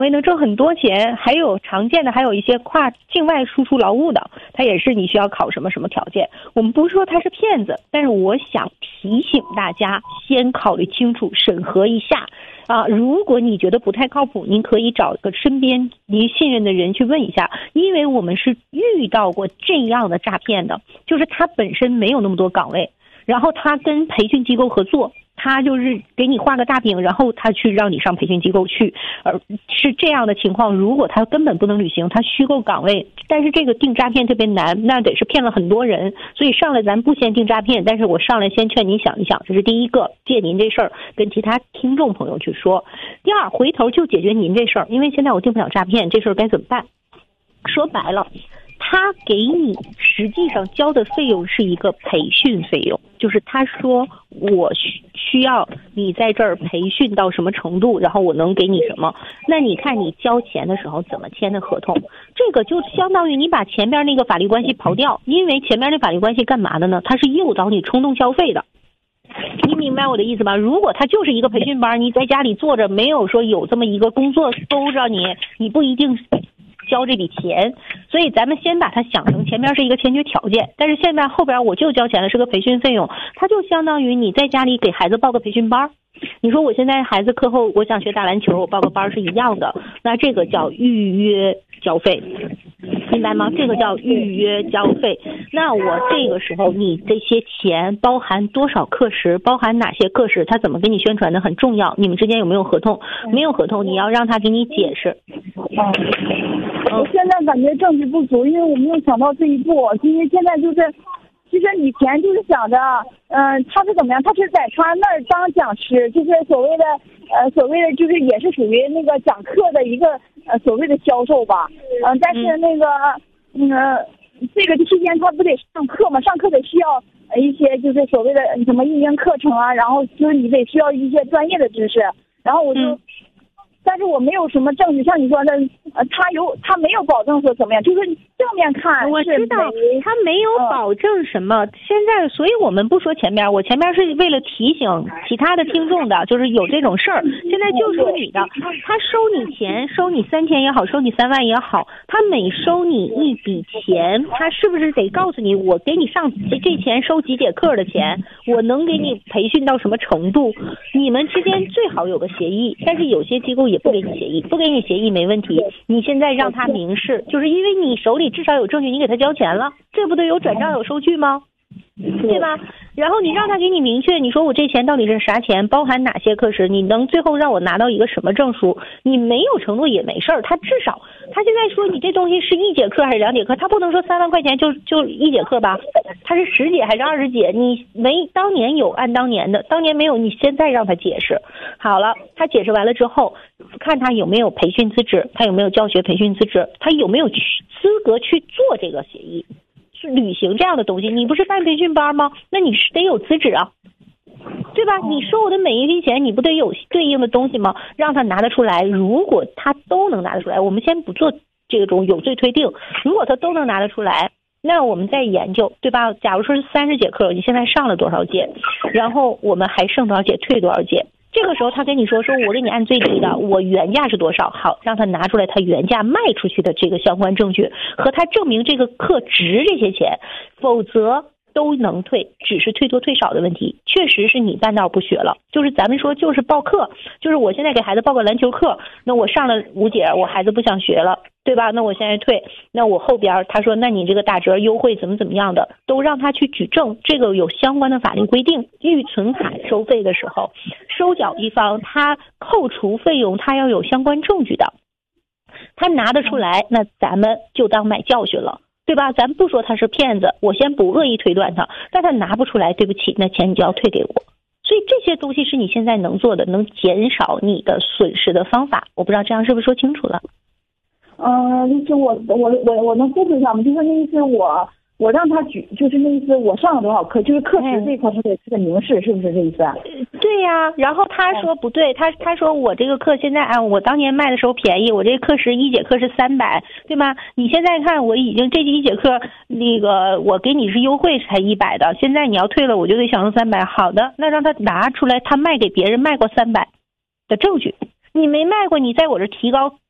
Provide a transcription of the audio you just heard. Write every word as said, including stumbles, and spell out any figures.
为能挣很多钱，还有常见的还有一些跨境外输出劳务的，它也是你需要考什么什么条件。我们不是说他是骗子，但是我想提醒大家先考虑清楚，审核一下啊。如果你觉得不太靠谱，您可以找个身边您信任的人去问一下，因为我们是遇到过这样的诈骗的，就是他本身没有那么多岗位，然后他跟培训机构合作，他就是给你画个大饼，然后他去让你上培训机构去，而是这样的情况。如果他根本不能履行，他虚构岗位，但是这个定诈骗特别难，那得是骗了很多人。所以上来咱不先定诈骗，但是我上来先劝您想一想，这是第一个，借您这事儿跟其他听众朋友去说。第二，回头就解决您这事儿，因为现在我定不了诈骗，这事儿该怎么办？说白了，他给你实际上交的费用是一个培训费用，就是他说我需需要你在这儿培训到什么程度，然后我能给你什么。那你看你交钱的时候怎么签的合同，这个就相当于你把前边那个法律关系刨掉，因为前面那法律关系干嘛的呢？它是诱导你冲动消费的。你明白我的意思吗？如果他就是一个培训班，你在家里坐着，没有说有这么一个工作勾着你，你不一定交这笔钱。所以咱们先把它想成前面是一个先决条件，但是现在后边我就交钱了，是个培训费用，它就相当于你在家里给孩子报个培训班。你说我现在孩子课后我想学打篮球，我报个班是一样的，那这个叫预约交费，明白吗？这个叫预约交费。那我这个时候你这些钱包含多少课时，包含哪些课时，他怎么给你宣传的很重要。你们之间有没有合同？没有合同，你要让他给你解释。 嗯，我现在感觉证据不足，因为我没有想到这一步。因为现在就是，其实以前就是想着，嗯、呃，他是怎么样？他是在他那儿当讲师，就是所谓的，呃，所谓的就是也是属于那个讲课的一个呃所谓的销售吧。嗯、呃，但是那个，嗯、呃，这个期间他不得上课嘛？上课得需要一些就是所谓的什么运营课程啊，然后就是你得需要一些专业的知识，然后我就。嗯，但是我没有什么证据，像你说的，呃，他有他没有保证说怎么样，就是正面看我知道他没有保证什么。嗯、现在，所以我们不说前边，我前边是为了提醒其他的听众的，就是有这种事儿。现在就说你的，他收你钱，收你三千也好，收你三万也好，他每收你一笔钱，他是不是得告诉你，我给你上这这钱收几节课的钱，我能给你培训到什么程度？你们之间最好有个协议，但是有些机构也不给你协议，不给你协议没问题。你现在让他明示，就是因为你手里至少有证据，你给他交钱了，这不得有转账有收据吗？对吧？然后你让他给你明确，你说我这钱到底是啥钱，包含哪些课时，你能最后让我拿到一个什么证书？你没有承诺也没事儿，他至少他现在说你这东西是一节课还是两节课，他不能说三万块钱就就一节课吧，他是十节还是二十节？你没当年有按当年的，当年没有，你现在让他解释。好了，他解释完了之后，看他有没有培训资质，他有没有教学培训资质，他有没有资格去做这个协议。履行这样的东西，你不是办培训班吗？那你是得有资质啊，对吧？你收我的每一笔钱，你不得有对应的东西吗？让他拿得出来。如果他都能拿得出来，我们先不做这种有罪推定。如果他都能拿得出来，那我们再研究，对吧？假如说是三十节课，你现在上了多少节，然后我们还剩多少节，退多少节。这个时候他跟你说说我给你按最低的，我原价是多少，好，让他拿出来他原价卖出去的这个相关证据，和他证明这个课值这些钱，否则都能退，只是退多退少的问题。确实是你半道不学了，就是咱们说就是报课，就是我现在给孩子报个篮球课，那我上了五节，我孩子不想学了，对吧？那我现在退，那我后边他说那你这个打折优惠怎么怎么样的，都让他去举证，这个有相关的法律规定。预存款收费的时候，收缴一方他扣除费用，他要有相关证据的，他拿得出来，那咱们就当买教训了，对吧？咱不说他是骗子，我先不恶意推断他，但他拿不出来，对不起，那钱你就要退给我。所以这些东西是你现在能做的，能减少你的损失的方法。我不知道这样是不是说清楚了？ 嗯，就是我我我我能复述一下吗？就是那意思我。我让他举，就是那意思，我上了多少课，就是课时这块他得是个明示，是不是这意思啊？ 对呀、啊，然后他说不对，他他说我这个课现在啊，我当年卖的时候便宜，我这个课时一节课是三百，对吗？你现在看我已经这一节课那个我给你是优惠才一百的，现在你要退了，我就得享受三百。好的，那让他拿出来他卖给别人卖过三百的证据。你没卖过，你在我这提高